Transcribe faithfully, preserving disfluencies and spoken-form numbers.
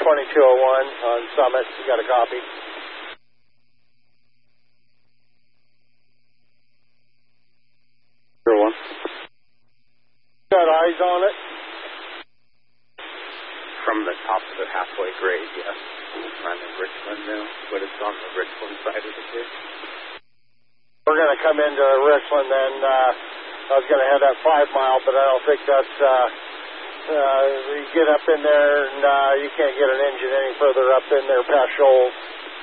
twenty-two oh one on Summit. You got a copy? zero one. Got eyes on it? From the top of the halfway grade, yes. I'm in Richland now, but it's on the Richland side of the ditch. We're going to come into Richland, and uh, I was going to head that five mile, but I don't think that's, uh, uh, you get up in there, and uh, you can't get an engine any further up in there past Shoals.